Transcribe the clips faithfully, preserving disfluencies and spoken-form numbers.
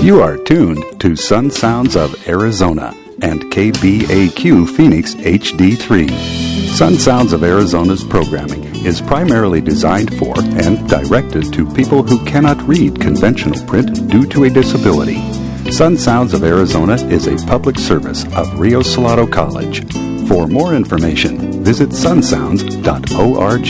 You are tuned to Sun Sounds of Arizona and K B A Q Phoenix H D three. Sun Sounds of Arizona's programming is primarily designed for and directed to people who cannot read conventional print due to a disability. Sun Sounds of Arizona is a public service of Rio Salado College. For more information, visit sun sounds dot org.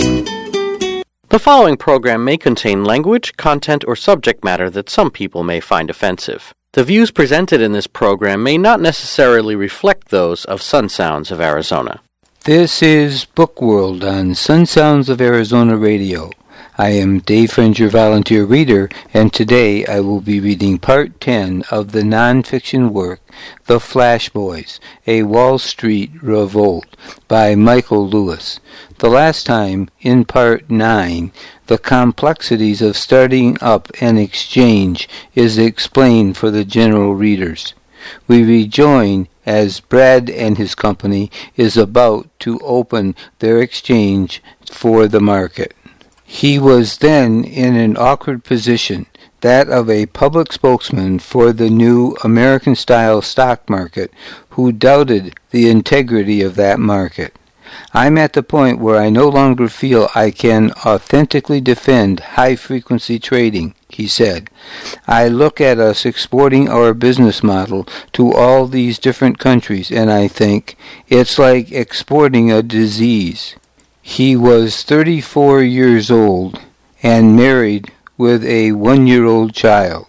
The following program may contain language, content, or subject matter that some people may find offensive. The views presented in this program may not necessarily reflect those of Sun Sounds of Arizona. This is Book World on Sun Sounds of Arizona Radio. I am Dave Friend, your volunteer reader, and today I will be reading Part ten of the nonfiction work, The Flash Boys, A Wall Street Revolt, by Michael Lewis. The last time, in Part nine, the complexities of starting up an exchange is explained for the general readers. We rejoin as Brad and his company is about to open their exchange for the market. He was then in an awkward position, that of a public spokesman for the new American-style stock market, who doubted the integrity of that market. I'm at the point where I no longer feel I can authentically defend high-frequency trading, he said. I look at us exporting our business model to all these different countries, and I think, it's like exporting a disease. He was thirty-four years old and married with a one-year-old child.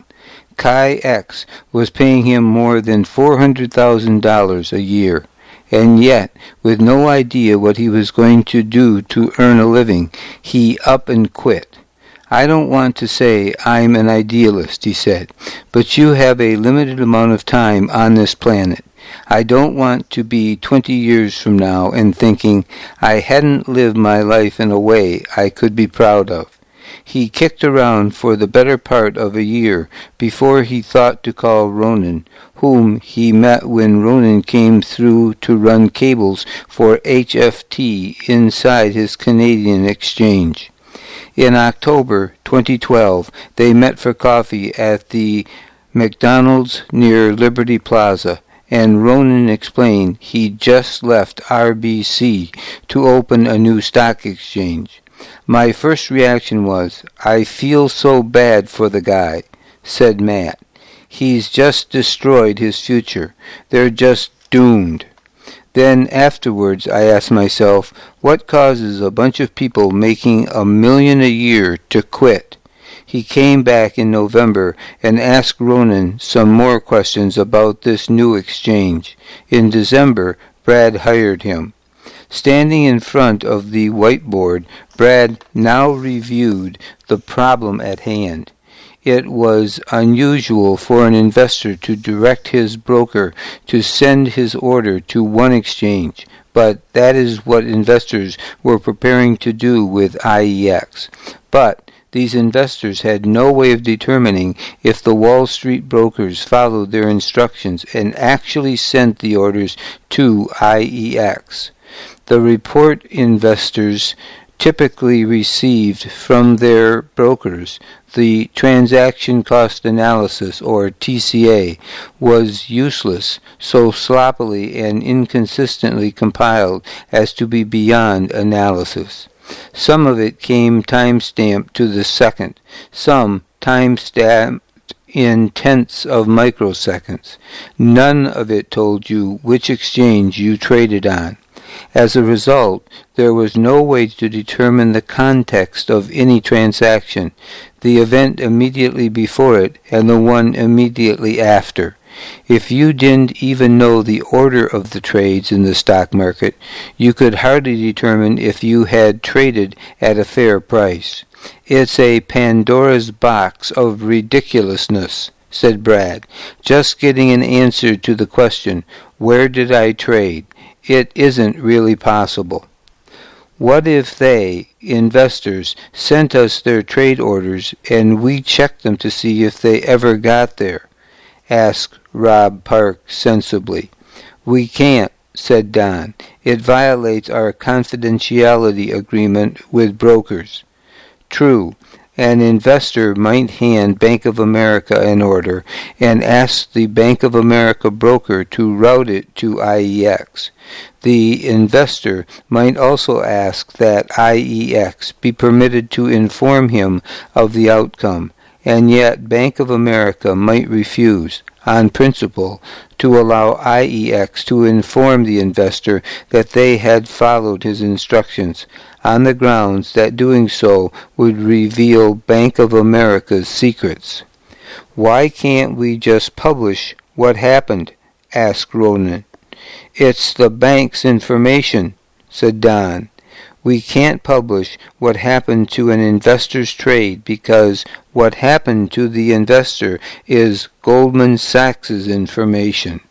Chi X was paying him more than four hundred thousand dollars a year, and yet, with no idea what he was going to do to earn a living, he up and quit. I don't want to say I'm an idealist, he said, but you have a limited amount of time on this planet. I don't want to be twenty years from now and thinking I hadn't lived my life in a way I could be proud of. He kicked around for the better part of a year before he thought to call Ronan, whom he met when Ronan came through to run cables for H F T inside his Canadian exchange. In October twenty twelve, they met for coffee at the McDonald's near Liberty Plaza, and Ronan explained he'd just left R B C to open a new stock exchange. My first reaction was, I feel so bad for the guy, said Matt. He's just destroyed his future. They're just doomed. Then afterwards I asked myself, what causes a bunch of people making a million a year to quit? He came back in November and asked Ronan some more questions about this new exchange. In December, Brad hired him. Standing in front of the whiteboard, Brad now reviewed the problem at hand. It was unusual for an investor to direct his broker to send his order to one exchange, but that is what investors were preparing to do with I E X. But these investors had no way of determining if the Wall Street brokers followed their instructions and actually sent the orders to I E X. The report investors typically received from their brokers, the transaction cost analysis, or T C A, was useless, so sloppily and inconsistently compiled as to be beyond analysis. Some of it came time-stamped to the second, some time-stamped in tenths of microseconds. None of it told you which exchange you traded on. As a result, there was no way to determine the context of any transaction, the event immediately before it and the one immediately after. If you didn't even know the order of the trades in the stock market, you could hardly determine if you had traded at a fair price. It's a Pandora's box of ridiculousness, said Brad, just getting an answer to the question, where did I trade? It isn't really possible. What if they, investors, sent us their trade orders and we checked them to see if they ever got there? Asked Rob Park sensibly. We can't, said Don. It violates our confidentiality agreement with brokers. True, an investor might hand Bank of America an order and ask the Bank of America broker to route it to I E X. The investor might also ask that I E X be permitted to inform him of the outcome, and yet Bank of America might refuse, on principle, to allow I E X to inform the investor that they had followed his instructions, on the grounds that doing so would reveal Bank of America's secrets. "Why can't we just publish what happened?" asked Ronan. "It's the bank's information," said Don. "We can't publish what happened to an investor's trade because what happened to the investor is Goldman Sachs's information."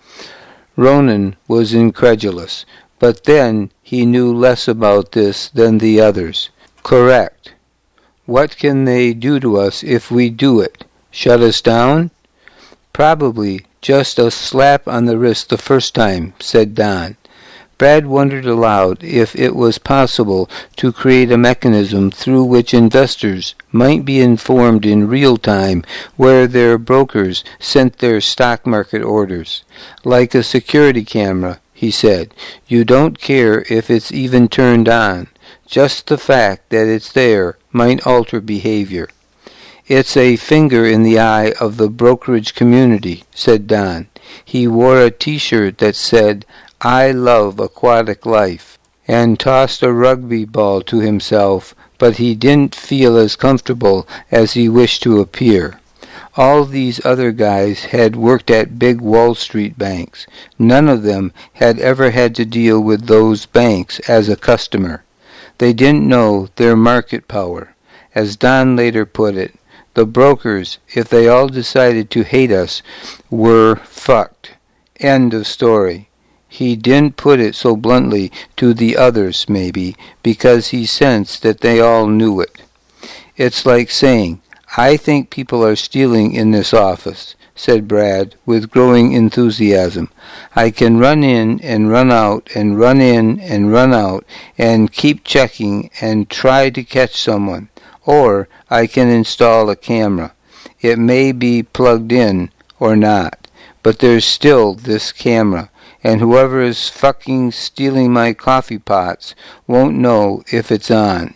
Ronan was incredulous, but then he knew less about this than the others. "Correct. What can they do to us if we do it? Shut us down?" "Probably just a slap on the wrist the first time," said Don. Brad wondered aloud if it was possible to create a mechanism through which investors might be informed in real time where their brokers sent their stock market orders. "Like a security camera," he said. "You don't care if it's even turned on. Just the fact that it's there might alter behavior." "It's a finger in the eye of the brokerage community," said Don. He wore a t-shirt that said, "I love aquatic life," and tossed a rugby ball to himself, but he didn't feel as comfortable as he wished to appear. All these other guys had worked at big Wall Street banks. None of them had ever had to deal with those banks as a customer. They didn't know their market power. As Don later put it, the brokers, if they all decided to hate us, were fucked. End of story. He didn't put it so bluntly to the others, maybe, because he sensed that they all knew it. "It's like saying, 'I think people are stealing in this office,'" said Brad, with growing enthusiasm. "I can run in and run out and run in and run out and keep checking and try to catch someone. Or I can install a camera. It may be plugged in or not, but there's still this camera, and whoever is fucking stealing my coffee pots won't know if it's on.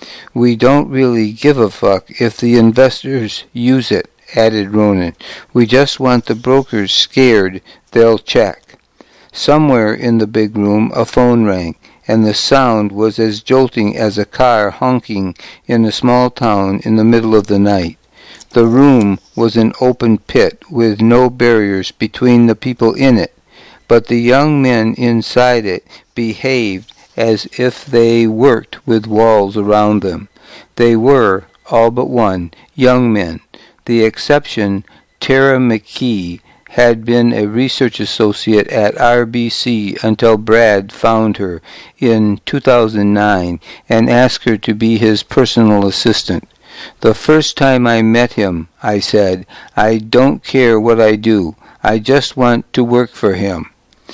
We don't really give a fuck if the investors use it," added Ronan. "We just want the brokers scared they'll check." Somewhere in the big room a phone rang, and the sound was as jolting as a car honking in a small town in the middle of the night. The room was an open pit with no barriers between the people in it, but the young men inside it behaved as if they worked with walls around them. They were, all but one, young men. The exception, Tara McKee, had been a research associate at R B C until Brad found her in two thousand nine and asked her to be his personal assistant. "The first time I met him, I said, 'I don't care what I do. I just want to work for him.'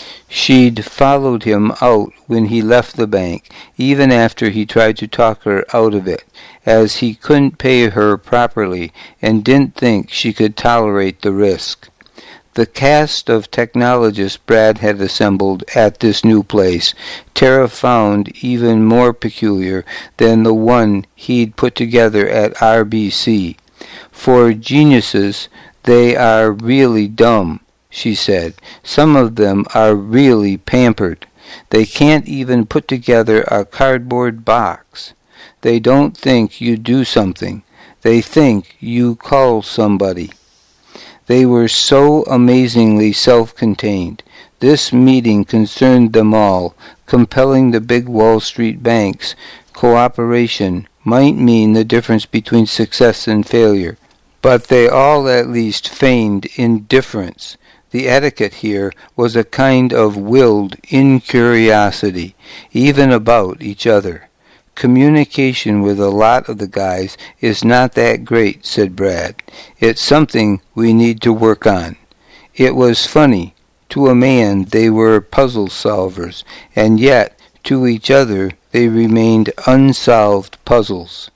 She'd followed him out when he left the bank, even after he tried to talk her out of it, as he couldn't pay her properly and didn't think she could tolerate the risk. The cast of technologists Brad had assembled at this new place, Tara found even more peculiar than the one he'd put together at R B C. "For geniuses, they are really dumb," she said. "Some of them are really pampered. They can't even put together a cardboard box. They don't think you do something. They think you call somebody." They were so amazingly self-contained. This meeting concerned them all. Compelling the big Wall Street banks' cooperation might mean the difference between success and failure, but they all at least feigned indifference. The etiquette here was a kind of willed incuriosity, even about each other. "Communication with a lot of the guys is not that great," said Brad. "It's something we need to work on." It was funny. To a man they were puzzle solvers, and yet to each other they remained unsolved puzzles.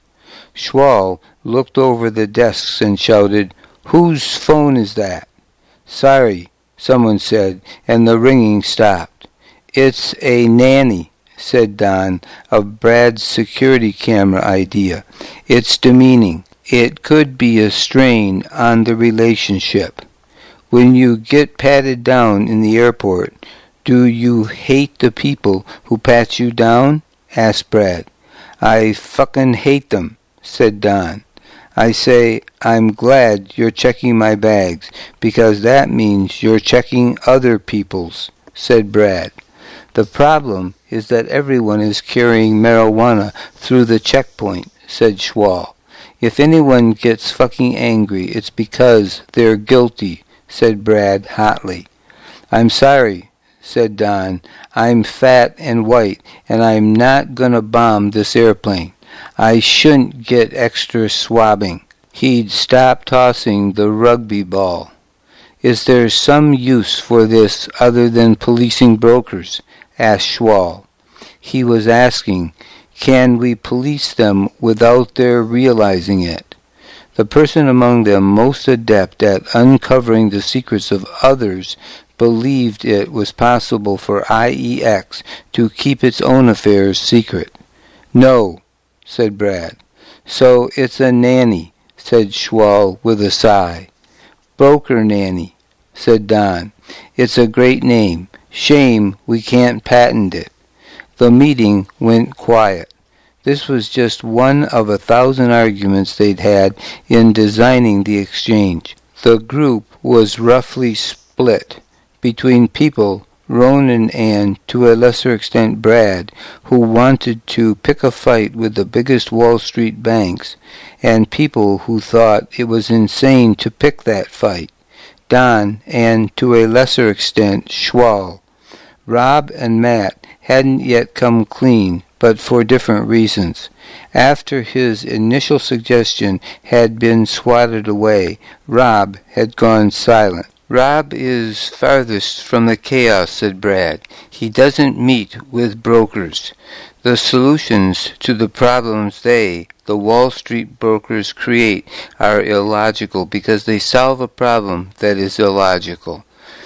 Schwal looked over the desks and shouted, "Whose phone is that?" "Sorry," someone said, and the ringing stopped. "It's a nanny," said Don, of Brad's security camera idea. "It's demeaning. It could be a strain on the relationship. When you get patted down in the airport, do you hate the people who pat you down?" asked Brad. "I fucking hate them," said Don. "I say, I'm glad you're checking my bags, because that means you're checking other people's," said Brad. "The problem is that everyone is carrying marijuana through the checkpoint," said Schwal. "If anyone gets fucking angry, it's because they're guilty," said Brad hotly. "I'm sorry," said Don. "I'm fat and white, and I'm not gonna bomb this airplane. I shouldn't get extra swabbing." He'd stopped tossing the rugby ball. "Is there some use for this other than policing brokers?" asked Schwal. He was asking, can we police them without their realizing it? The person among them most adept at uncovering the secrets of others believed it was possible for I E X to keep its own affairs secret. "No," said Brad. "So it's a nanny," said Schwal with a sigh. "Broker nanny," said Don. "It's a great name. Shame we can't patent it." The meeting went quiet. This was just one of a thousand arguments they'd had in designing the exchange. The group was roughly split between people, Ronan and, to a lesser extent, Brad, who wanted to pick a fight with the biggest Wall Street banks, and people who thought it was insane to pick that fight, Don, and, to a lesser extent, Schwal. Rob and Matt hadn't yet come clean, but for different reasons. After his initial suggestion had been swatted away, Rob had gone silent. "Rob is farthest from the chaos," said Brad. "He doesn't meet with brokers. The solutions to the problems they, the Wall Street brokers, create are illogical because they solve a problem that is illogical."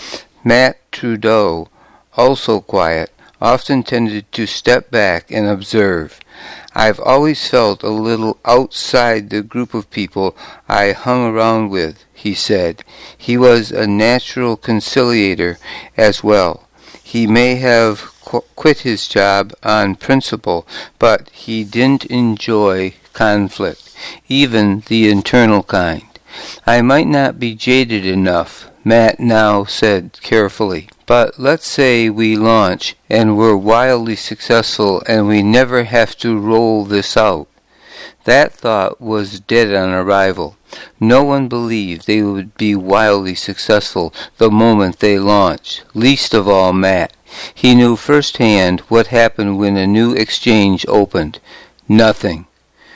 Matt Trudeau, also quiet, often tended to step back and observe. "I've always felt a little outside the group of people I hung around with," he said. He was a natural conciliator as well. He may have qu- quit his job on principle, but he didn't enjoy conflict, even the internal kind. "I might not be jaded enough," Matt now said carefully. "But let's say we launch and we're wildly successful and we never have to roll this out." That thought was dead on arrival. No one believed they would be wildly successful the moment they launched, least of all Matt. He knew firsthand what happened when a new exchange opened. Nothing.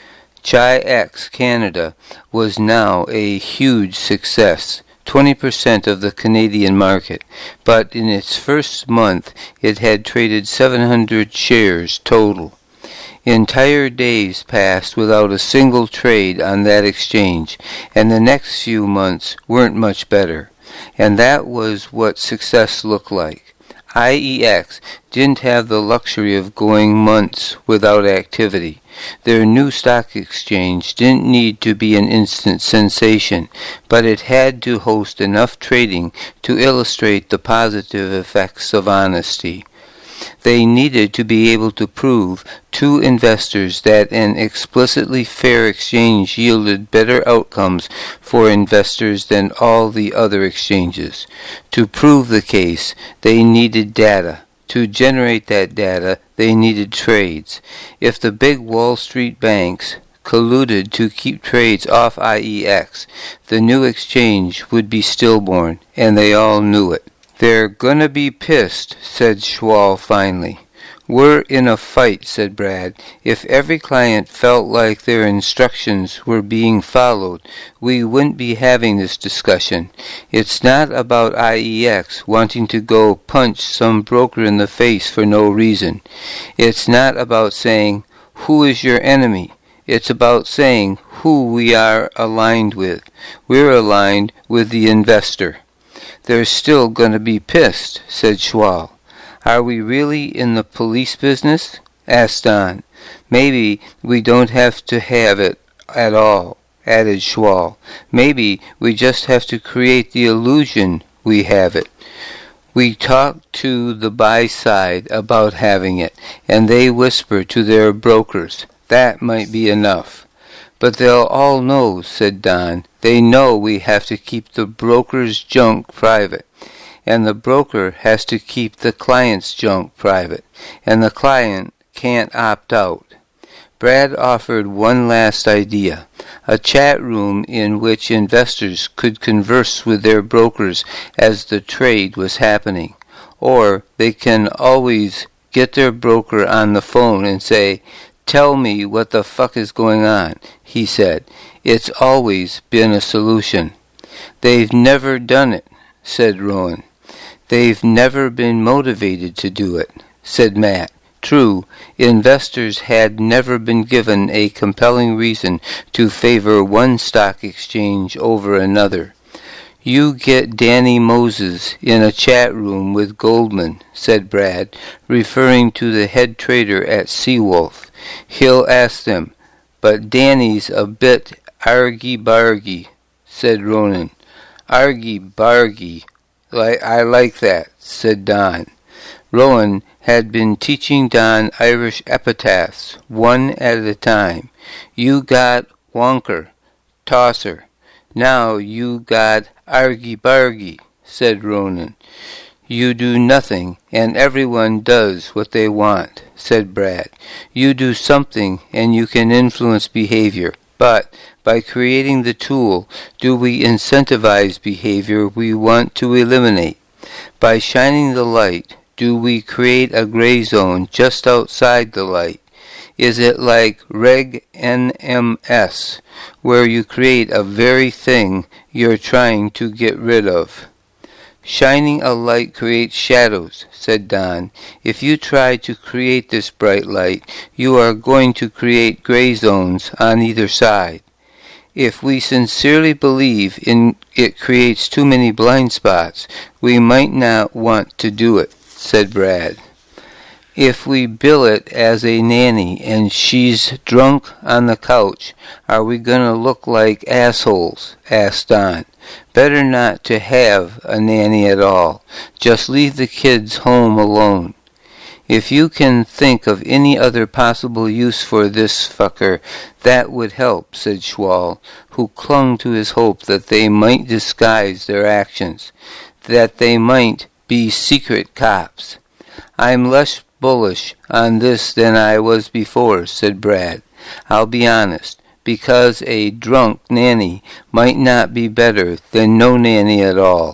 Chi-X Canada was now a huge success. twenty percent of the Canadian market, but in its first month it had traded seven hundred shares total. Entire days passed without a single trade on that exchange, and the next few months weren't much better. And that was what success looked like. I E X didn't have the luxury of going months without activity. Their new stock exchange didn't need to be an instant sensation, but it had to host enough trading to illustrate the positive effects of honesty. They needed to be able to prove to investors that an explicitly fair exchange yielded better outcomes for investors than all the other exchanges. To prove the case, they needed data. To generate that data, they needed trades. If the big Wall Street banks colluded to keep trades off I E X, the new exchange would be stillborn, and they all knew it. "They're gonna be pissed," said Schwal finally. "We're in a fight," said Brad. "If every client felt like their instructions were being followed, we wouldn't be having this discussion. It's not about I E X wanting to go punch some broker in the face for no reason. It's not about saying, 'Who is your enemy?' It's about saying who we are aligned with. We're aligned with the investor. They're still going to be pissed, said Schwal. Are we really in the police business? Asked Don. Maybe we don't have to have it at all, added Schwal. Maybe we just have to create the illusion we have it. We talk to the buy side about having it, and they whisper to their brokers. That might be enough. But they'll all know, said Don. They know we have to keep the broker's junk private, and the broker has to keep the client's junk private, and the client can't opt out. Brad offered one last idea, a chat room in which investors could converse with their brokers as the trade was happening. Or they can always get their broker on the phone and say, "Tell me what the fuck is going on," he said. It's always been a solution. They've never done it, said Rowan. They've never been motivated to do it, said Matt. True, investors had never been given a compelling reason to favor one stock exchange over another. You get Danny Moses in a chat room with Goldman, said Brad, referring to the head trader at Seawolf. He'll ask them, but Danny's a bit argy-bargy, said Ronan. Argy-bargy. I like that, said Don. Rowan had been teaching Don Irish epitaphs, one at a time. You got Wonker, tosser. Now you got argy-bargy, said Ronan. You do nothing, and everyone does what they want, said Brad. You do something, and you can influence behavior. But by creating the tool, do we incentivize behavior we want to eliminate? By shining the light, do we create a gray zone just outside the light? Is it like Reg N M S, where you create a very thing you're trying to get rid of? Shining a light creates shadows, said Don. If you try to create this bright light, you are going to create gray zones on either side. If we sincerely believe in it creates too many blind spots, we might not want to do it, said Brad. If we bill it as a nanny and she's drunk on the couch, are we going to look like assholes? Asked Don. Better not to have a nanny at all. Just leave the kids home alone. If you can think of any other possible use for this fucker, that would help, said Schwal, who clung to his hope that they might disguise their actions, that they might be secret cops. I'm less bullish on this than I was before, said Brad. I'll be honest, because a drunk nanny might not be better than no nanny at all.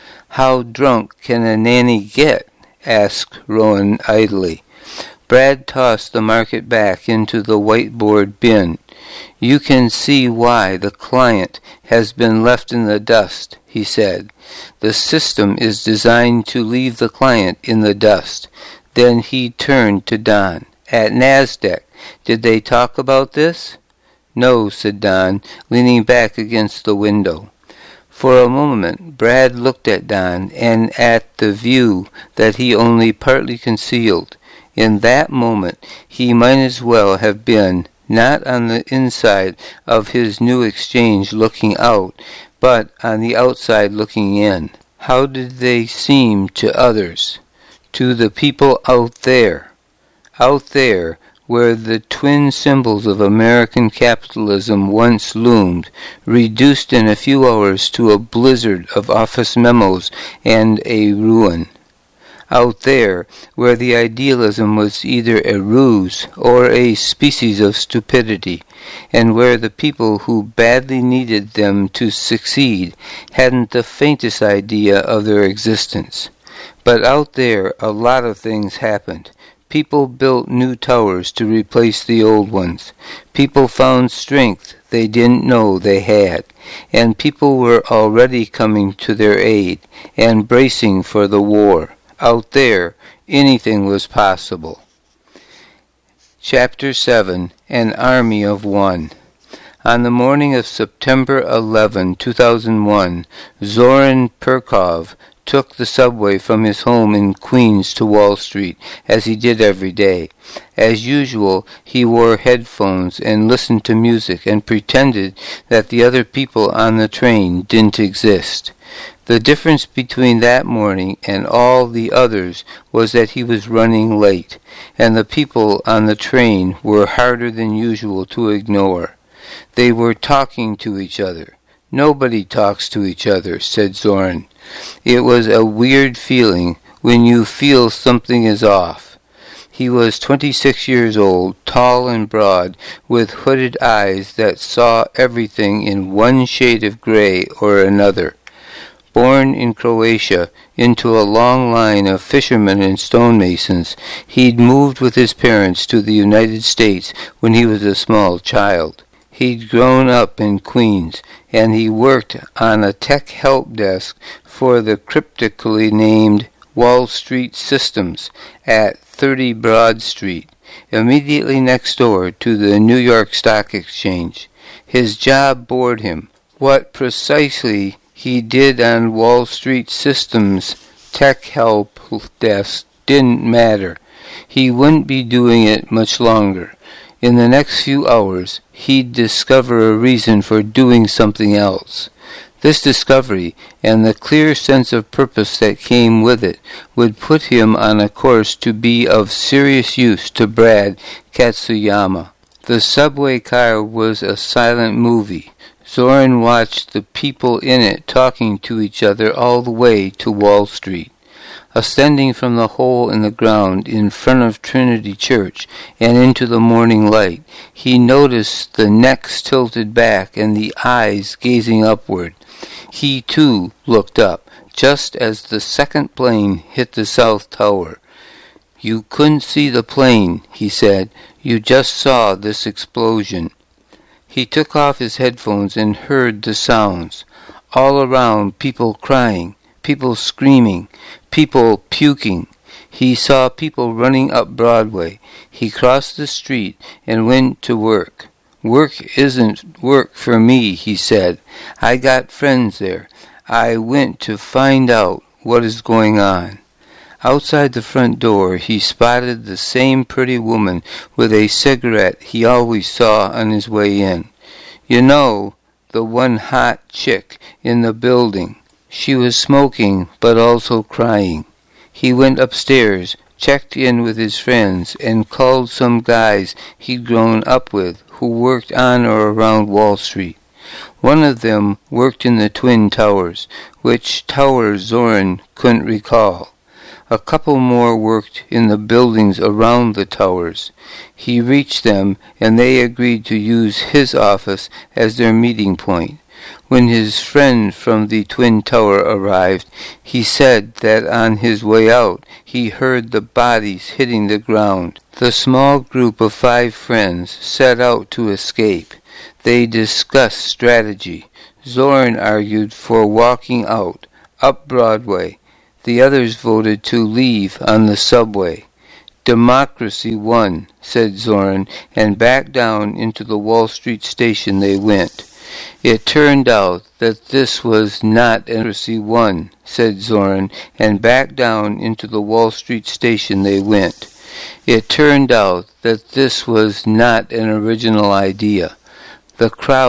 How drunk can a nanny get? Asked Rowan idly. Brad tossed the market back into the whiteboard bin. You can see why the client has been left in the dust, he said. The system is designed to leave the client in the dust. Then he turned to Don. At NASDAQ, did they talk about this? No, said Don, leaning back against the window. For a moment, Brad looked at Don and at the view that he only partly concealed. In that moment, he might as well have been not on the inside of his new exchange looking out, but on the outside looking in. How did they seem to others? To the people out there. Out there, where the twin symbols of American capitalism once loomed, reduced in a few hours to a blizzard of office memos and a ruin. Out there, where the idealism was either a ruse or a species of stupidity, and where the people who badly needed them to succeed hadn't the faintest idea of their existence. But out there, a lot of things happened. People built new towers to replace the old ones. People found strength they didn't know they had. And people were already coming to their aid and bracing for the war. Out there, anything was possible. Chapter seven. An army of one. On the morning of September eleventh, two thousand one, Zoran Perkov took the subway from his home in Queens to Wall Street, as he did every day. As usual, he wore headphones and listened to music and pretended that the other people on the train didn't exist. The difference between that morning and all the others was that he was running late, and the people on the train were harder than usual to ignore. They were talking to each other. "Nobody talks to each other," said Zoran. It was a weird feeling when you feel something is off. He was twenty-six years old, tall and broad, with hooded eyes that saw everything in one shade of gray or another. Born in Croatia into a long line of fishermen and stonemasons, he'd moved with his parents to the United States when he was a small child. He'd grown up in Queens, and he worked on a tech help desk for the cryptically named Wall Street Systems at thirty Broad Street, immediately next door to the New York Stock Exchange. His job bored him. What precisely he did on Wall Street Systems tech help desk didn't matter. He wouldn't be doing it much longer. In the next few hours, he'd discover a reason for doing something else. This discovery, and the clear sense of purpose that came with it, would put him on a course to be of serious use to Brad Katsuyama. The subway car was a silent movie. Zoran watched the people in it talking to each other all the way to Wall Street. Ascending from the hole in the ground in front of Trinity Church and into the morning light, he noticed the necks tilted back and the eyes gazing upward. He, too, looked up, just as the second plane hit the South Tower. "You couldn't see the plane," he said. "You just saw this explosion." He took off his headphones and heard the sounds. All around, people crying, people screaming, people puking. He saw people running up Broadway. He crossed the street and went to work. "Work isn't work for me," he said. "I got friends there. I went to find out what is going on." Outside the front door, he spotted the same pretty woman with a cigarette he always saw on his way in. You know, the one hot chick in the building. She was smoking, but also crying. He went upstairs, checked in with his friends, and called some guys he'd grown up with who worked on or around Wall Street. One of them worked in the Twin Towers, which tower Zoran couldn't recall. A couple more worked in the buildings around the towers. He reached them, and they agreed to use his office as their meeting point. When his friend from the Twin Tower arrived, he said that on his way out he heard the bodies hitting the ground. The small group of five friends set out to escape. They discussed strategy. Zoran argued for walking out, up Broadway. The others voted to leave on the subway. "Democracy won," said Zoran, and back down into the Wall Street station they went. It turned out that this was not democracy won, said Zoran, and back down into the Wall Street station they went. It turned out that this was not an original idea. The crowd